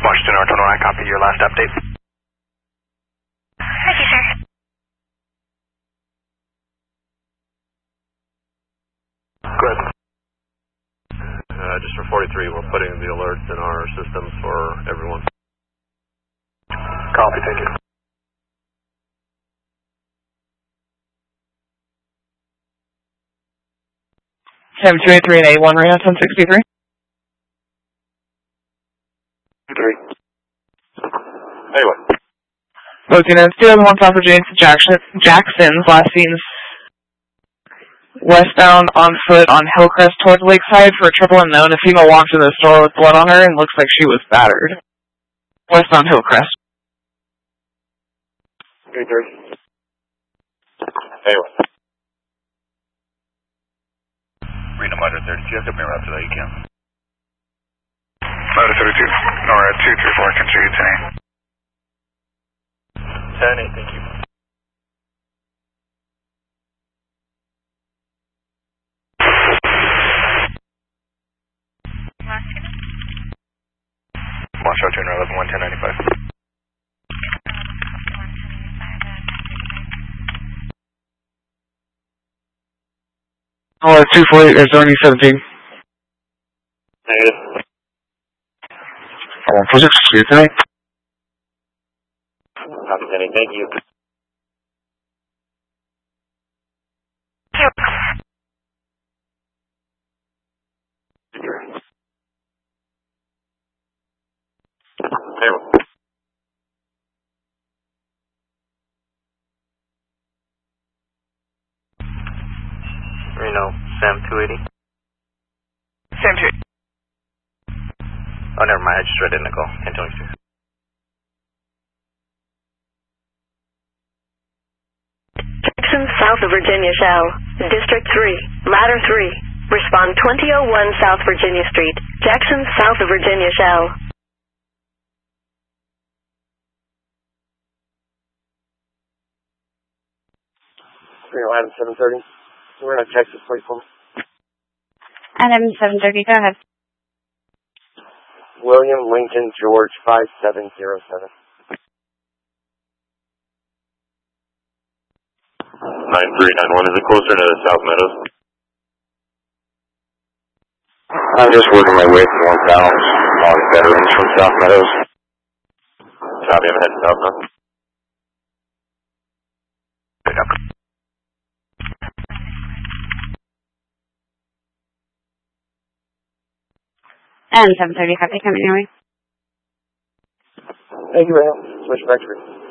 Washington Ortonal, I copy your last update. Thank you, sir. Good. Just for 43, we're putting the alerts in our systems for everyone. Copy, thank you. Sam 283 and A1 right now, 1063. 3. Anyway. Lieutenant 201 South Virginia to Jackson's last seen westbound on foot on Hillcrest towards Lakeside for a triple unknown. A female walked into the store with blood on her and looks like she was battered. Westbound Hillcrest. 3. Anyway. Reno Motor 32, I've got mirror after that, you can. Motor 32, NORAD 234, can show you 10-8. 10-8, thank you. Watch out, Junior 11, 11095. Oh, 248, there's only 17. Negative. Oh, 46, excuse me. Copy, Penny, thank you. Anyway. Reno, Sam 280. Sam 280. Oh, never mind, I just read it, Nicole. 1026. Jackson, South of Virginia Shell. District 3, Ladder 3. Respond 2001 South Virginia Street. Jackson, South of Virginia Shell. Reno, Adam 730. We're in Texas, please, for me. Adam 730, go ahead. William Lincoln George 5707. 9391, is it closer to South Meadows? I'm just working my way northbound on Veterans from South Meadows. Copy, I'm heading south now. And 730, copy, coming your way. Thank you, Reno. Switch back to